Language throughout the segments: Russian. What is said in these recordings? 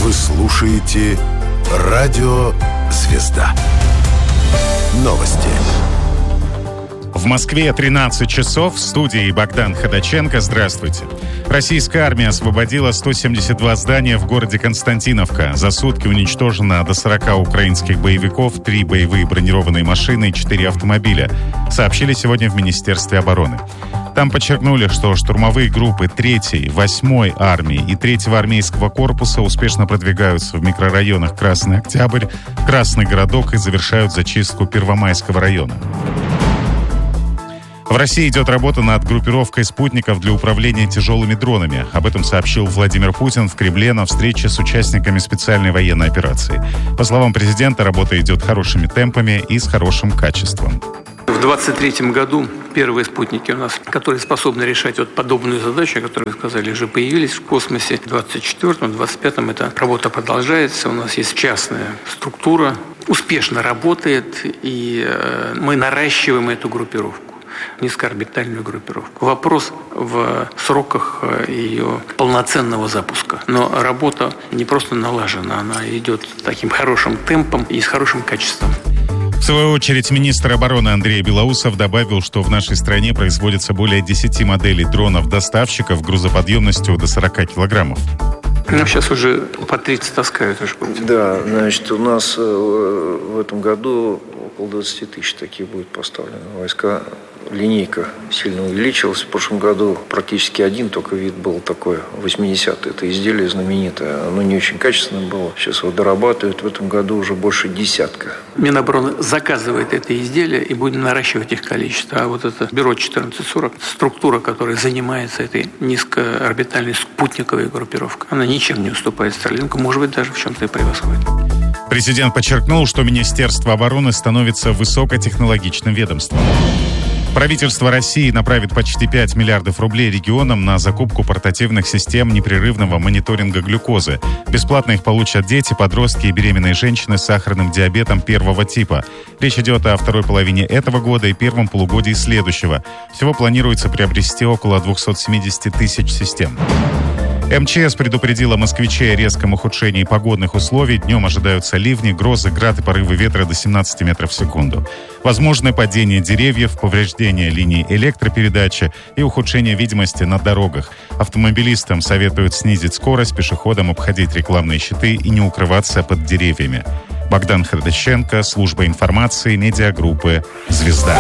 Вы слушаете Радио Звезда. Новости. В Москве 13 часов. В студии Богдан Ходаченко. Здравствуйте. Российская армия освободила 172 здания в городе Константиновка. За сутки уничтожено до 40 украинских боевиков, 3 боевые бронированные машины и 4 автомобиля, сообщили сегодня в Министерстве обороны. Там подчеркнули, что штурмовые группы 3-й, 8-й армии и 3-го армейского корпуса успешно продвигаются в микрорайонах Красный Октябрь, Красный Городок и завершают зачистку Первомайского района. В России идет работа над группировкой спутников для управления тяжелыми дронами. Об этом сообщил Владимир Путин в Кремле на встрече с участниками специальной военной операции. По словам президента, работа идет хорошими темпами и с хорошим качеством. В 2023 году первые спутники у нас, которые способны решать вот подобную задачу, о которой вы сказали, уже появились в космосе. В 2024, 2025 эта работа продолжается. У нас есть частная структура, успешно работает, и мы наращиваем эту группировку. Низкоорбитальную группировку. Вопрос в сроках ее полноценного запуска. Но работа не просто налажена, она идет таким хорошим темпом и с хорошим качеством. В свою очередь, министр обороны Андрей Белоусов добавил, что в нашей стране производится более 10 моделей дронов-доставщиков грузоподъемностью до 40 килограммов. Ну, сейчас уже по 30 таскают. Да, значит, у нас в этом году около 20 тысяч таких будет поставлено. Войска, линейка сильно увеличилась. В прошлом году практически один только вид был такой, 80-й. Это изделие знаменитое. Оно не очень качественное было. Сейчас его дорабатывают. В этом году уже больше десятка. Минобороны заказывает это изделие, и будем наращивать их количество. А вот это бюро 1440, структура, которая занимается этой низкоорбитальной спутниковой группировкой, она ничем не уступает Starlink, может быть, даже в чем-то и превосходит. Президент подчеркнул, что Министерство обороны становится высокотехнологичным ведомством. Правительство России направит почти 5 миллиардов рублей регионам на закупку портативных систем непрерывного мониторинга глюкозы. Бесплатно их получат дети, подростки и беременные женщины с сахарным диабетом первого типа. Речь идет о второй половине этого года и первом полугодии следующего. Всего планируется приобрести около 270 тысяч систем. МЧС предупредила москвичей о резком ухудшении погодных условий. Днем ожидаются ливни, грозы, град и порывы ветра до 17 метров в секунду. Возможно падение деревьев, повреждение линий электропередачи и ухудшение видимости на дорогах. Автомобилистам советуют снизить скорость, пешеходам обходить рекламные щиты и не укрываться под деревьями. Богдан Ходаченко, служба информации, медиагруппы «Звезда».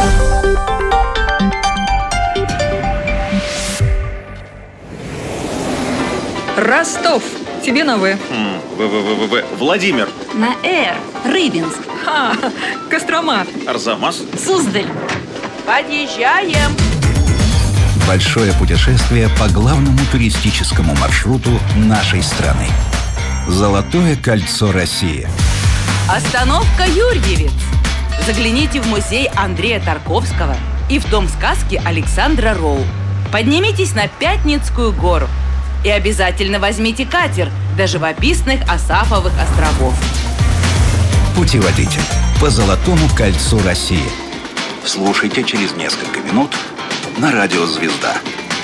Ростов. Тебе на В. Владимир. На Р. Рыбинск. Кострома. Арзамас. Суздаль. Подъезжаем. Большое путешествие по главному туристическому маршруту нашей страны. Золотое кольцо России. Остановка Юрьевец. Загляните в музей Андрея Тарковского и в дом сказки Александра Роу. Поднимитесь на Пятницкую гору. И обязательно возьмите катер до живописных Асафовых островов. Путеводитель по Золотому кольцу России. Слушайте через несколько минут на Радио Звезда.